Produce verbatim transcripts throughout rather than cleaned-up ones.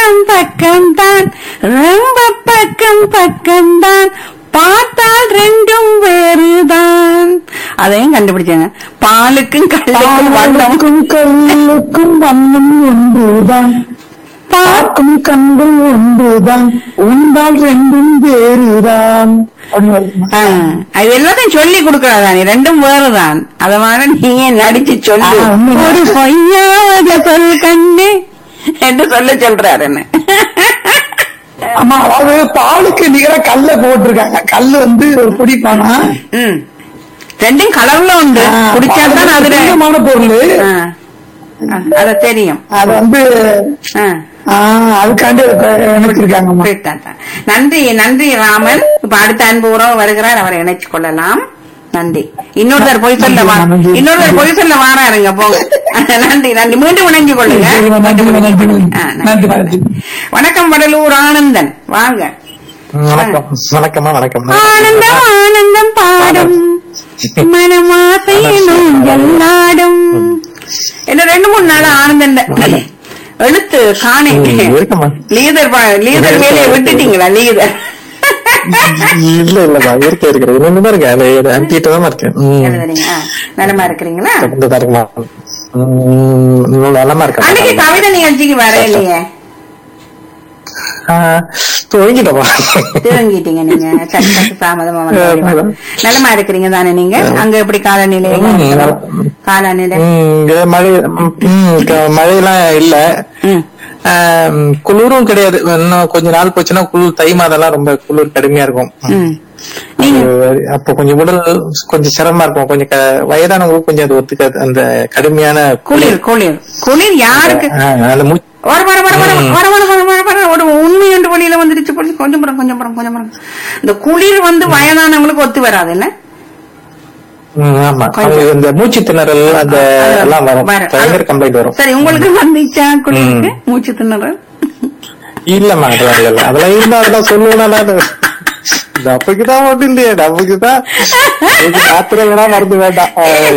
பக்கம் பக்கம்தான், ரொம்ப பக்கம் பக்கம்தான், பார்த்தால் ரெண்டும் வேறுதான். அதையும் கண்டுபிடிச்சாங்க. பாலுக்கும் கல்லுக்கும் பாலுக்கும் கல்லுக்கும் வண்ணம் ஒன்றுதான், பார்க்கும் கண்கள் ஒன்றுதான், உண்டால் ரெண்டும் வேறுதான். அது எல்லாத்தையும் சொல்லி கொடுக்கறாதானே, ரெண்டும் வேறுதான். அத மாதிரி நீங்க நடிச்சு சொல்லு. ஒரு பொய்யாவது சொல் கண்ணு என்று சொல்ல சொல்றாரு என்ன. ஆமா, அதாவது பாலுக்கு நிகர கல்ல போட்டிருக்காங்க. கல்லு வந்து ஒரு குடிப்பானா, ரெண்டும் கலர்ல உண்டு, குடிச்சாதான் அது முக்கியமான பொருள். அத தெரியும். அது வந்து அதுக்காண்டி நினைச்சிருக்காங்க. நன்றி நன்றி ராமன். இப்ப அடுத்த அன்பு உறவு வருகிறார், அவரை இணைச்சு கொள்ளலாம். நன்றி. இன்னொருத்தர் பொய் சொல்ல வா இன்னொருத்தர் பொய் சொல்ல வாராருங்க, போங்க. நன்றி நன்றி. மீண்டும் இணைஞ்சு கொள்ளுங்க. வணக்கம் வடலூர் ஆனந்தன், வாங்க. வணக்கம்மா. வணக்கம். ஆனந்தம் ஆனந்தம் பாடும் மனமாசையினும் எல்லாடும். என்ன ரெண்டு மூணு நாள் ஆனந்தன் எழுத்து காணே. லீதர் லீதர் வேலையை விட்டுட்டீங்களா? லீதர் இல்ல இல்லப்பா, இயற்கை இருக்கிறது. இன்னொன்னு தான் இருக்கேன், அன்பிட்டு தான் இருக்கேன். நலமா இருக்கிறீங்களா? நலமா இருக்கேன். அன்னைக்கு கவிதை நிகழ்ச்சிக்கு வர இல்லையே, தூங்கிட்டப்பா. தூங்கிட்டீங்க நீங்க. சட்டு தாமதமா வந்து நலமா இருக்கிறீங்க தானே நீங்க? அங்க எப்படி காலநிலை? காலநிலை மழை மழையெல்லாம் இல்ல, குளிரும் கிடையாது. இன்னும் கொஞ்ச நாள் போச்சுன்னா குளிர், தை மாதம் எல்லாம் ரொம்ப குளிர் கடுமையா இருக்கும். அப்ப கொஞ்சம் உடல் கொஞ்சம் சிரமமா இருக்கும். கொஞ்சம் வயதானவங்களுக்கு கொஞ்சம் அது ஒத்துக்காது, அந்த கடுமையான குளிர். குளிர் குளிர் யாருக்கு? ஒரு உண்மை என்று வழியில வந்துருச்சு. கொஞ்சம் புறம் கொஞ்சம் புறம் கொஞ்சம் புறம் இந்த குளிர் வந்து வயதானவங்களுக்கு ஒத்து வராது இல்ல? ஆமா, இந்த மூச்சு திணறல் அந்த எல்லாம் வரும், கம்ப்ளைண்ட் வரும். சரி, உங்களுக்கு வந்துச்சா குளிருக்கு மூச்சு திணறல்? இல்லம்மா, அதெல்லாம் இல்ல. அதெல்லாம் இருந்தா அதெல்லாம் சொல்லுவேன். டப்புக்குதான் ஒன்றும் இல்லையே, டப்புக்குதான் மாத்திரை வேணா மருந்து வேண்டாம்.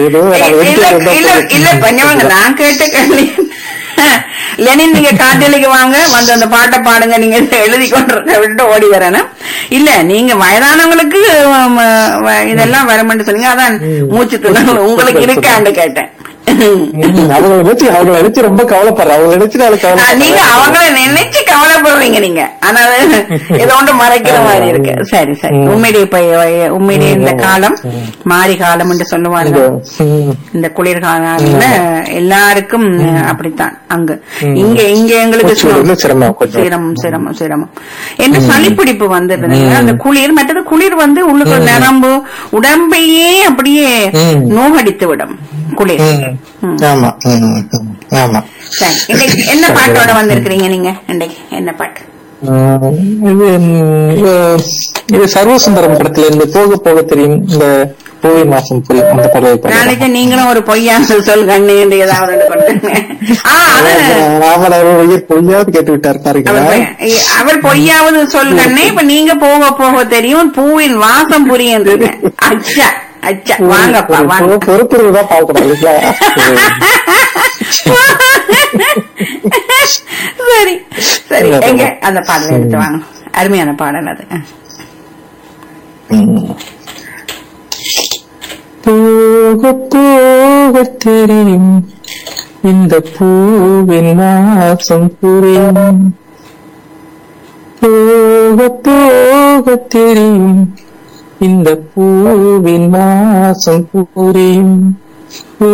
இல்ல பஞ்சவங்க, நான் கேட்ட கேள்வி லெனின், நீங்க காட்டலிக்கு வாங்க, வந்து அந்த பாட்டை பாடுங்க, நீங்க எழுதி கொண்டு விட்டு ஓடி வரணும். இல்ல, நீங்க வயதானவங்களுக்கு இதெல்லாம் வரமாட்டு சொன்னீங்க, அதான் மூச்சு திணறல் உங்களுக்கு இருக்கான்னு கேட்டேன். அவங்களை நினைச்சு அவங்களை நினைச்சு ரொம்ப கவலைப்படுற, அவங்க நினைச்சு நீங்க அவங்கள நினைச்சு கவலைப்படுறீங்க நீங்க. ஆனா ஏதோ ஒன்று மறைக்கிற மாதிரி இருக்கு. சரி சரி, உண்மையிலே இப்ப உண்மையிலே இந்த காலம் மாறி காலம் என்று சொல்லுவாங்க. இந்த குளிர்கால எல்லாருக்கும் அப்படித்தான். அங்க இங்க இங்க எங்களுக்கு சிரமம் சிரமம் சிரமம் என்ன சளிப்பிடிப்பு வந்து அந்த குளிர். மற்றது குளிர் வந்து உள்ளுக்கு நரம்பு உடம்பையே அப்படியே நோகடித்து விடும் குளிர். ஆமா ஆமா. சரி, இன்னைக்கு என்ன பாட்டோட வந்திருக்கிறீங்க நீங்க? இன்னைக்கு என்ன பாட்டு? இது சர்வசுந்தரம் படத்துல இந்த போக போக தெரியும், இந்த பூவை மாசம் புரி அந்த படம். நாளைக்கு நீங்களும் ஒரு பொய்யா சொல் கண்ணு என்று ஏதாவது பொய்யாவது கேட்டு விட்டார் பாருங்க. அவர் பொய்யாவது சொல் கண்ணு. இப்ப நீங்க போக போக தெரியும் பூவின் வாசம் புரியுது. அச்சா அச்சா, வாங்கப்பா வாங்க. பொறுப்புதான் பார்க்கணும். சரி சரி, எங்க அந்த பாடலை எடுத்து வாங்க. அருமையான பாடல் அது. போக போக தெரியும் இந்த பூவின் வாசம் புரியும், போக போக தெரியும் இந்த பூவின் வாசம் புரியும்.